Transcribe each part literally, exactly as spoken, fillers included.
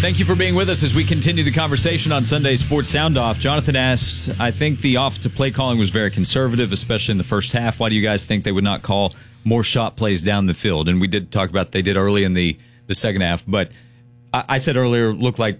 Thank you for being with us as we continue the conversation on Sunday Sports Sound Off. Jonathan asks, I think the offensive play calling was very conservative, especially in the first half. Why do you guys think they would not call more shot plays down the field? And we did talk about they did early in the, the second half. But I, I said earlier, looked like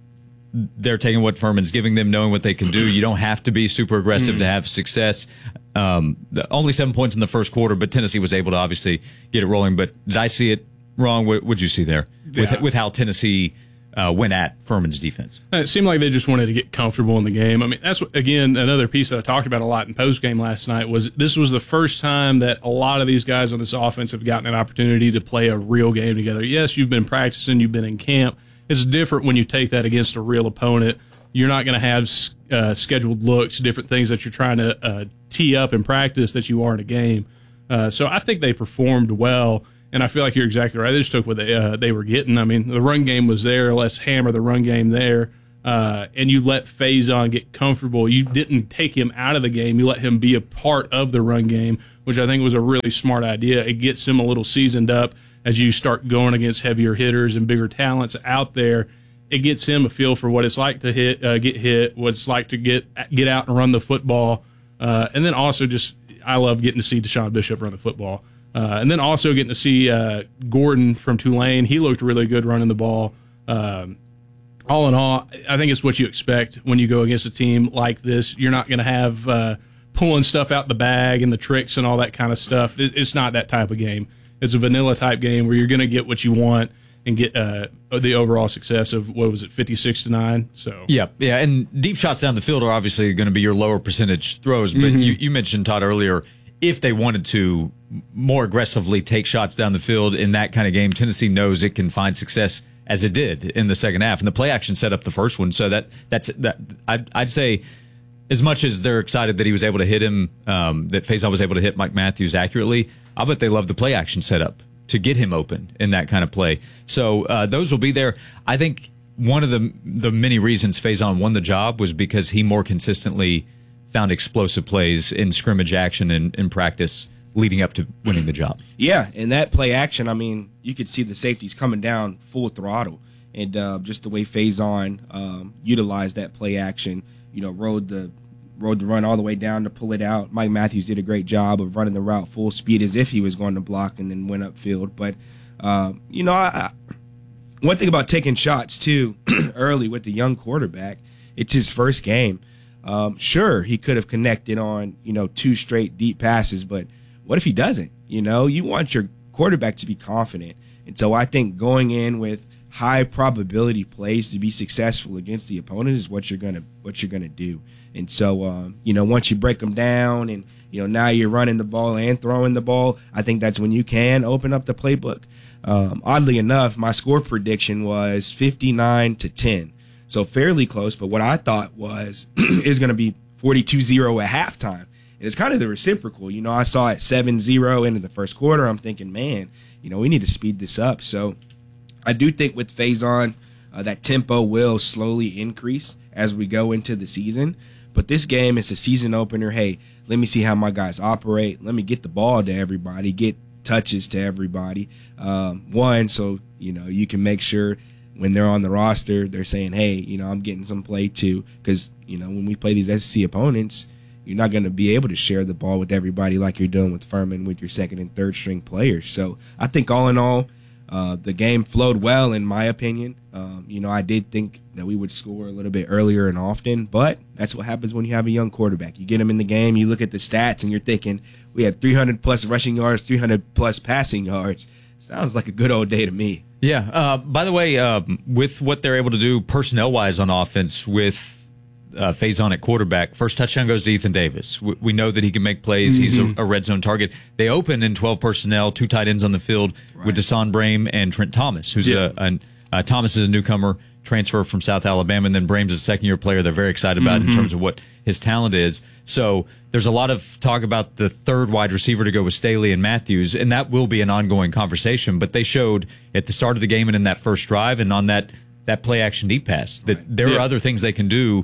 they're taking what Furman's giving them, knowing what they can do. You don't have to be super aggressive mm. to have success. Um, the, only seven points in the first quarter, but Tennessee was able to obviously get it rolling. But did I see it wrong? What would you see there yeah. with with how Tennessee uh, went at Furman's defense? It seemed like they just wanted to get comfortable in the game. I mean, that's, again, another piece that I talked about a lot in postgame last night was this was the first time that a lot of these guys on this offense have gotten an opportunity to play a real game together. Yes, you've been practicing, you've been in camp. It's different when you take that against a real opponent. You're not going to have uh, scheduled looks, different things that you're trying to uh, tee up in practice that you are in a game. Uh, so I think they performed well. And I feel like you're exactly right. They just took what they, uh, they were getting. I mean, the run game was there. Let's hammer the run game there. Uh, and you let Faison get comfortable. You didn't take him out of the game. You let him be a part of the run game, which I think was a really smart idea. It gets him a little seasoned up as you start going against heavier hitters and bigger talents out there. It gets him a feel for what it's like to hit, uh, get hit, what it's like to get get out and run the football. Uh, and then also just I love getting to see Deshaun Bishop run the football. Uh, and then also getting to see uh, Gordon from Tulane. He looked really good running the ball. Um, all in all, I think it's what you expect when you go against a team like this. You're not going to have uh, pulling stuff out the bag and the tricks and all that kind of stuff. It, it's not that type of game. It's a vanilla type game where you're going to get what you want and get uh, the overall success of, what was it, fifty-six to nine? So yeah, yeah, and deep shots down the field are obviously going to be your lower percentage throws. But mm-hmm. you, you mentioned, Todd, earlier, if they wanted to more aggressively take shots down the field in that kind of game, Tennessee knows it can find success as it did in the second half. And the play action set up the first one. So that that's that. I'd, I'd say as much as they're excited that he was able to hit him, um, that Faison was able to hit Mike Matthews accurately, I bet they love the play action setup to get him open in that kind of play. So uh, those will be there. I think one of the the many reasons Faison won the job was because he more consistently found explosive plays in scrimmage action and in practice leading up to winning the job. Yeah, and that play action, I mean, you could see the safeties coming down full throttle. And uh, just the way Faison um, utilized that play action, you know, rode the rode the run all the way down to pull it out. Mike Matthews did a great job of running the route full speed as if he was going to block and then went upfield. But, uh, you know, I, I, one thing about taking shots, too, early with the young quarterback, it's his first game. Um, sure, he could have connected on, you know, two straight deep passes, but what if he doesn't? You know, you want your quarterback to be confident. And so I think going in with high probability plays to be successful against the opponent is what you're gonna what you're gonna do. And so, um, you know, once you break them down and, you know, now you're running the ball and throwing the ball, I think that's when you can open up the playbook. Um, oddly enough, my score prediction was fifty-nine to ten. So fairly close, but what I thought was it was going to be forty-two zero at halftime. And it's kind of the reciprocal. You know, I saw it seven zero into the first quarter. I'm thinking, man, you know, we need to speed this up. So I do think with Faison, uh, that tempo will slowly increase as we go into the season. But this game is a season opener. Hey, let me see how my guys operate. Let me get the ball to everybody, get touches to everybody. Um, one, so, you know, you can make sure when they're on the roster, they're saying, hey, you know, I'm getting some play too. Because, you know, when we play these S E C opponents, you're not going to be able to share the ball with everybody like you're doing with Furman with your second and third string players. So I think all in all, uh, the game flowed well, in my opinion. Um, you know, I did think that we would score a little bit earlier and often, but that's what happens when you have a young quarterback. You get him in the game, you look at the stats, and you're thinking, we had three hundred plus rushing yards, three hundred plus passing yards. Sounds like a good old day to me. Yeah. Uh, by the way, uh, with what they're able to do personnel-wise on offense with uh, Faison at quarterback, first touchdown goes to Ethan Davis. We, we know that he can make plays. Mm-hmm. He's a, a red zone target. They open in twelve personnel, two tight ends on the field right. with Deshaun Brame and Trent Thomas, who's yeah. a, a uh, Thomas is a newcomer, transfer from South Alabama, and then Brame's a second-year player they're very excited about mm-hmm. in terms of what his talent is. So there's a lot of talk about the third wide receiver to go with Staley and Matthews, and that will be an ongoing conversation. But they showed at the start of the game and in that first drive and on that, that play-action deep pass that right. there yeah. are other things they can do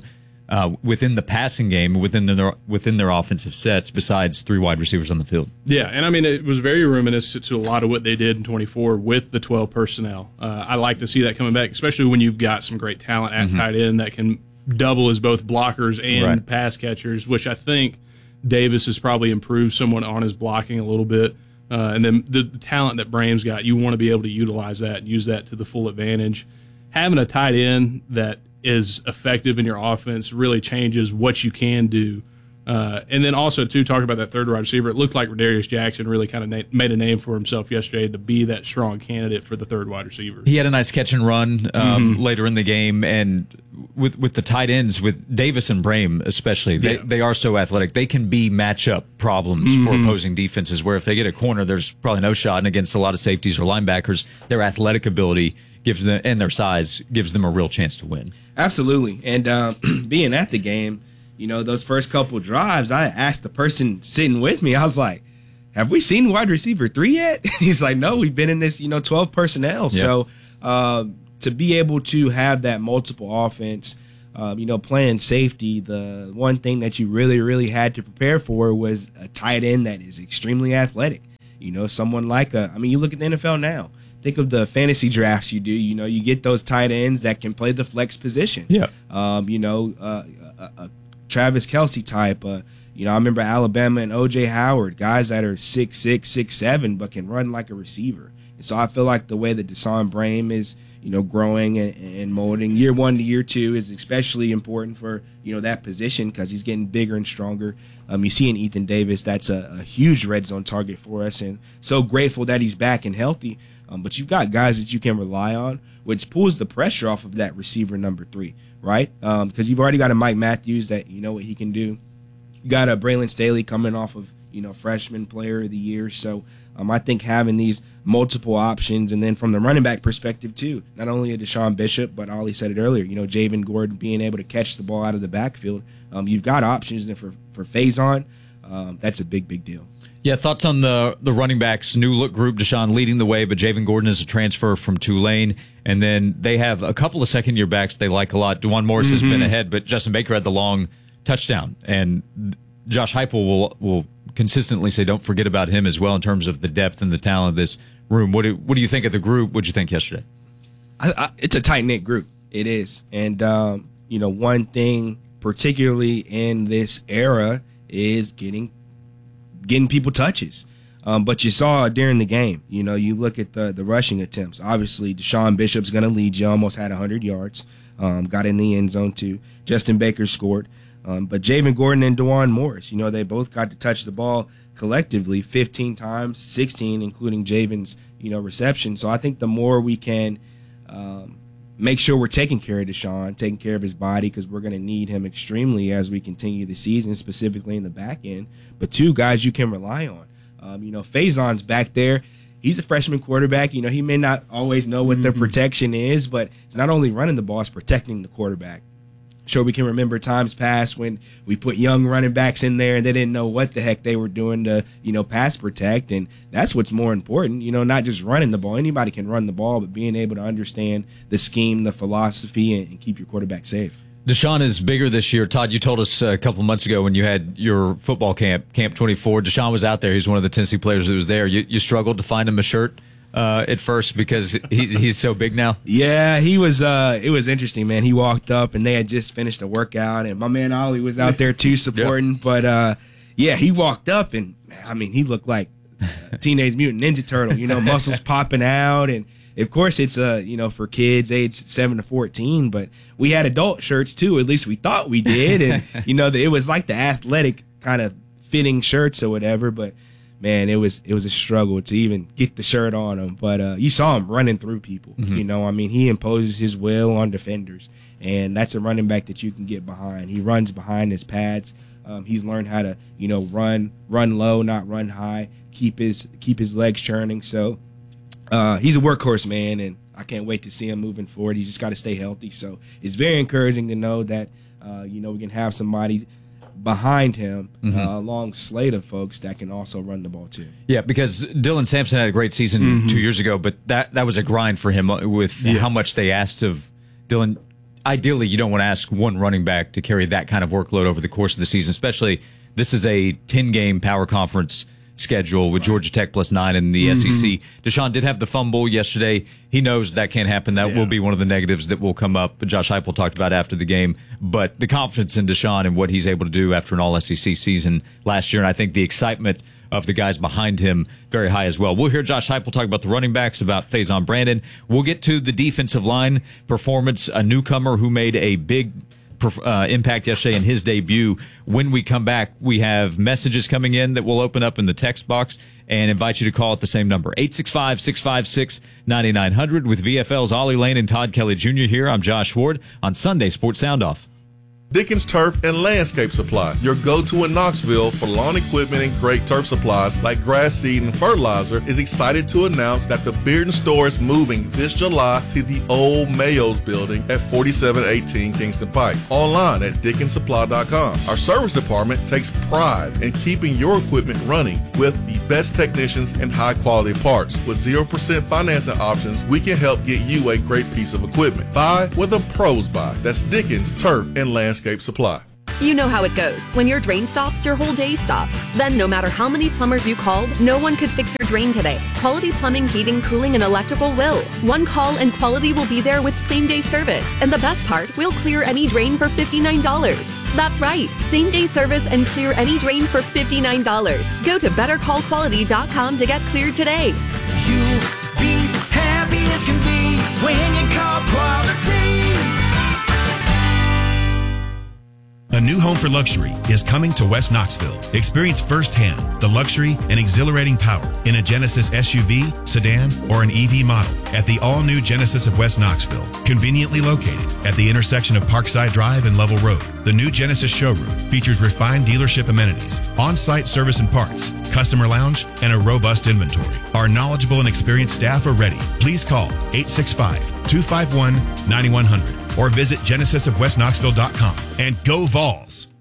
uh, within the passing game, within their within their offensive sets, besides three wide receivers on the field. Yeah, and I mean, it was very reminiscent to a lot of what they did in twenty-four with the twelve personnel. Uh, I like to see that coming back, especially when you've got some great talent at mm-hmm. tight end that can double as both blockers and right. pass catchers, which I think Davis has probably improved somewhat on his blocking a little bit. Uh, and then the, the talent that Braham's got, you want to be able to utilize that and use that to the full advantage. Having a tight end that is effective in your offense really changes what you can do. Uh, and then also, too, talking about that third wide receiver, it looked like Darius Jackson really kind of na- made a name for himself yesterday to be that strong candidate for the third wide receiver. He had a nice catch and run um, mm-hmm. later in the game, and with with the tight ends, with Davis and Braham especially, they, yeah. they are so athletic. They can be matchup problems mm-hmm. for opposing defenses, where if they get a corner, there's probably no shot, and against a lot of safeties or linebackers, their athletic ability gives them, and their size gives them a real chance to win. Absolutely. And uh, being at the game, you know, those first couple drives, I asked the person sitting with me, I was like, have we seen wide receiver three yet? He's like, no, we've been in this, you know, twelve personnel. Yeah. So uh, to be able to have that multiple offense, uh, you know, playing safety, the one thing that you really, really had to prepare for was a tight end that is extremely athletic. You know, someone like a, I mean, you look at the N F L now. Think of the fantasy drafts you do. You know, you get those tight ends that can play the flex position. Yeah. Um, you know, uh, a, a Travis Kelce type. Uh, you know, I remember Alabama and O J Howard, guys that are six six, six seven, but can run like a receiver. And so I feel like the way that Deshaun Braham is, you know, growing and, and molding year one to year two is especially important for, you know, that position because he's getting bigger and stronger. Um, you see in Ethan Davis, that's a, a huge red zone target for us, and so grateful that he's back and healthy. Um, but you've got guys that you can rely on, which pulls the pressure off of that receiver number three, right? Because um, you've already got a Mike Matthews that you know what he can do. You got a Braylon Staley coming off of, you know, freshman player of the year. So um, I think having these multiple options, and then from the running back perspective too, not only a Deshaun Bishop, but Ollie said it earlier, you know, Javen Gordon being able to catch the ball out of the backfield. Um, you've got options, and for for Faison, um, that's a big, big deal. Yeah, thoughts on the the running backs, new look group, Deshaun leading the way, but Javen Gordon is a transfer from Tulane. And then they have a couple of second-year backs they like a lot. DeJuan Morris mm-hmm. has been ahead, but Justin Baker had the long touchdown. And Josh Heupel will will consistently say don't forget about him as well in terms of the depth and the talent of this room. What do, what do you think of the group? What did you think yesterday? I, I, it's a tight-knit group. It is. And, um, you know, one thing particularly in this era is getting getting people touches. Um, but you saw during the game, you know, you look at the, the rushing attempts. Obviously, Deshaun Bishop's going to lead you, almost had one hundred yards, um, got in the end zone too. Justin Baker scored. Um, but Javen Gordon and DeJuan Morris, you know, they both got to touch the ball collectively fifteen times, sixteen, including Javen's, you know, reception. So I think the more we can um, make sure we're taking care of Deshaun, taking care of his body, because we're going to need him extremely as we continue the season, specifically in the back end. But two guys you can rely on. Um, you know, Faison's back there. He's a freshman quarterback. You know, he may not always know what mm-hmm. the protection is, but it's not only running the ball, it's protecting the quarterback. Sure, we can remember times past when we put young running backs in there and they didn't know what the heck they were doing to, you know, pass protect. And that's what's more important, you know, not just running the ball. Anybody can run the ball, but being able to understand the scheme, the philosophy, and, and keep your quarterback safe. Deshaun is bigger this year. Todd, you told us a couple months ago when you had your football camp, Camp twenty-four. Deshaun was out there. He's one of the Tennessee players that was there. You, you struggled to find him a shirt uh, at first because he, he's so big now? Yeah, he was. Uh, it was interesting, man. He walked up, and they had just finished a workout, and my man Ollie was out there, too, supporting. Yep. But, uh, yeah, he walked up, and, I mean, he looked like a Teenage Mutant Ninja Turtle, you know, muscles popping out, and of course, it's uh, you know, for kids age seven to fourteen, but we had adult shirts too. At least we thought we did, and you know, it was like the athletic kind of fitting shirts or whatever. But man, it was it was a struggle to even get the shirt on him. But uh, you saw him running through people. Mm-hmm. You know, I mean, he imposes his will on defenders, and that's a running back that you can get behind. He runs behind his pads. Um, he's learned how to, you know, run run low, not run high. Keep his keep his legs churning. So. Uh, he's a workhorse, man, and I can't wait to see him moving forward. He's just got to stay healthy. So it's very encouraging to know that, uh, you know, we can have somebody behind him, mm-hmm. uh, a long slate of folks that can also run the ball too. Yeah, because Dylan Sampson had a great season mm-hmm. two years ago, but that, that was a grind for him with yeah. how much they asked of Dylan. ideally you don't want to ask one running back to carry that kind of workload over the course of the season, especially this is a ten-game power conference schedule with Georgia Tech plus nine in the mm-hmm. S E C. Deshaun did have the fumble yesterday. He knows that can't happen. That yeah. will be one of the negatives that will come up. Josh Heupel talked about after the game. But the confidence in Deshaun and what he's able to do after an all S E C season last year, and I think the excitement of the guys behind him very high as well. We'll hear Josh Heupel talk about the running backs, about Faison Brandon. We'll get to the defensive line performance, a newcomer who made a big Uh, impact yesterday in his debut. When we come back, we have messages coming in that we'll open up in the text box and invite you to call at the same number, eight six five, six five six, nine nine zero zero. With V F L's Ollie Lane and Todd Kelly Junior here, I'm Josh Ward on Sunday Sports Sound Off. Dickens Turf and Landscape Supply, your go-to in Knoxville for lawn equipment and great turf supplies like grass seed and fertilizer, is excited to announce that the Bearden store is moving this July to the old Mayo's building at forty-seven eighteen Kingston Pike. Online at dickens supply dot com. Our service department takes pride in keeping your equipment running with the best technicians and high-quality parts. With zero percent financing options, we can help get you a great piece of equipment. Buy where the pros buy. That's Dickens Turf and Landscape Supply. You know how it goes. When your drain stops, your whole day stops. Then no matter how many plumbers you called, no one could fix your drain today. Quality Plumbing, Heating, Cooling, and Electrical will. One call and Quality will be there with same-day service. And the best part, we'll clear any drain for fifty-nine dollars. That's right. Same-day service and clear any drain for fifty-nine dollars. Go to better call quality dot com to get cleared today. You'll be happy as can be when you call Quality. A new home for luxury is coming to West Knoxville. Experience firsthand the luxury and exhilarating power in a Genesis S U V, sedan, or an E V model at the all-new Genesis of West Knoxville, conveniently located at the intersection of Parkside Drive and Level Road. The new Genesis showroom features refined dealership amenities, on-site service and parts, customer lounge, and a robust inventory. Our knowledgeable and experienced staff are ready. Please call eight six five, two five one, nine one zero zero or visit genesis of west knoxville dot com. And go Vols!